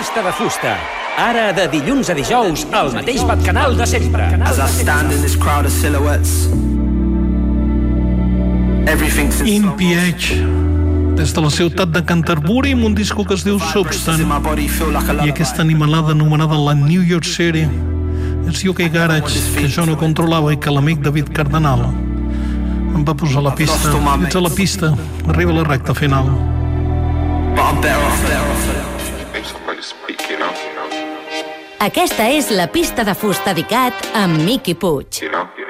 pista de fusta. Ara, de dilluns a dijous, al mateix canal de sempre. Impi Edge, des de la ciutat de Canterbury, amb un disco que es diu Substance, i aquesta animalada anomenada la New York City. És UK Garage, que jo no controlava i que l'amic David Cardenal em va posar a la pista. Ets a la pista, arriba la recta final. Aquesta és la pista de fusta d'ICAT amb Miqui Puig.